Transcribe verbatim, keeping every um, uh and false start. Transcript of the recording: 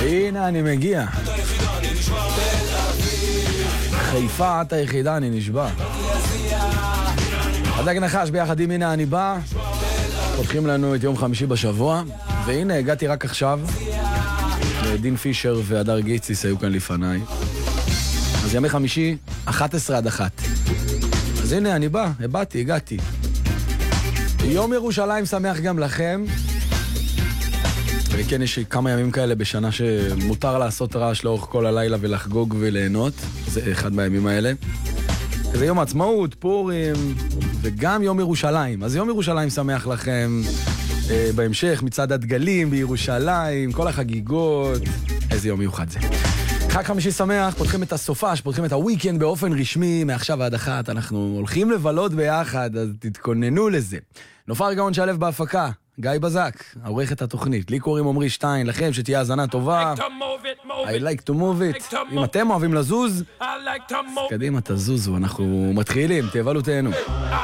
הנה אני מגיע. חיפה את היחידה, אני נשבע. הדג נחש ביחד עם הנה אני בא. פותחים לנו את יום חמישי בשבוע, והנה הגעתי רק עכשיו. דין פישר והדר גיציס היו כאן לפניי. אז ימי חמישי, אחת עשרה עד אחת. אז הנה אני בא, הבאתי, הגעתי. יום ירושלים שמח גם לכם. וכן, יש כמה ימים כאלה בשנה שמותר לעשות רעש לאורך כל הלילה ולחגוג וליהנות. זה אחד מהימים האלה. זה יום עצמאות, פורים, וגם יום ירושלים. אז יום ירושלים שמח לכם אה, בהמשך, מצד הדגלים בירושלים, כל החגיגות. איזה יום מיוחד זה. חג חמישי שמח, פותחים את הסופש, פותחים את הוויקנד באופן רשמי, מעכשיו עד אחת, אנחנו הולכים לבלות ביחד, אז תתכוננו לזה. נופר גאון שלב בהפקה, גיא בזק, עורך את התוכנית. לי קוראים עמרי שטיין, לכם שתהיה האזנה טובה. I like to move it. אם אתם אוהבים לזוז, קדימה תזוזו, אנחנו מתחילים, תבלו תהנו.